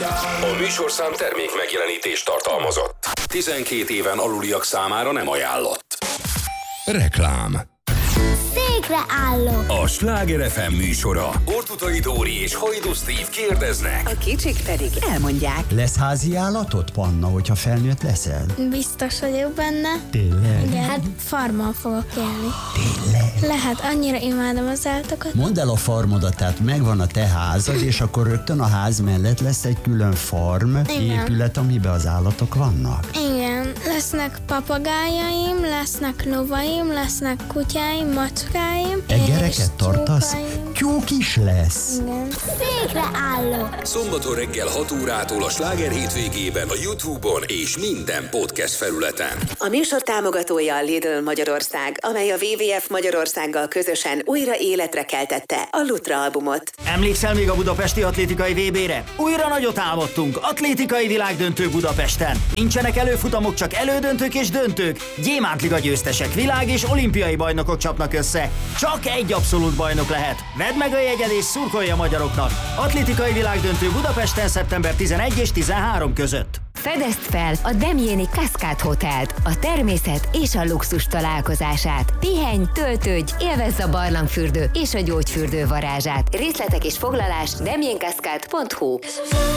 A műsorszám termék megjelenítést tartalmazott. 12 éven aluliak számára nem ajánlott. Reklám. Székre állok. A Sláger FM műsora. Ortutai Dóri és Hajdú Steve kérdeznek. A kicsik pedig elmondják. Lesz házi állatod, Panna, hogyha felnőtt leszel? Biztos vagyok benne. Tényleg? Igen. Hát farmmal fogok élni. Tényleg? Lehet, annyira imádom az állatokat. Mondd el a farmodat, tehát megvan a te házad, és akkor rögtön a ház mellett lesz egy külön farm épület, amiben az állatok vannak. Igen, lesznek papagájaim, lesznek lovaim, lesznek kutyáim, macskáim. Egereket tartasz? tyúkaim. Tyúk is lesz. Igen. Székre állok. Szombaton reggel 6 órától a Sláger hétvégében a YouTube-on és minden podcast felületen. A műsor támogatója a Lidl Magyarország, amely a WWF Magyarországgal közösen újra életre keltette a Lutra albumot. Emlékszel még a budapesti atlétikai VB-re? Újra nagyot álmodtunk, atlétikai világdöntő Budapesten. Nincsenek előfutamok, csak elődöntők és döntők. Gyémántliga győztesek, világ és olimpiai bajnokok csapnak össze. Csak egy abszolút bajnok lehet. Vedd meg a jegyed és szurkolj a magyaroknak. Atlétikai világdöntő Budapesten szeptember 11 és 13 között. Fedezd fel a Demjéni Cascade Hotelt, a természet és a luxus találkozását. Pihenj, töltődj, élvezz a barlangfürdő és a gyógyfürdő varázsát. Részletek és foglalás demjéncascade.hu.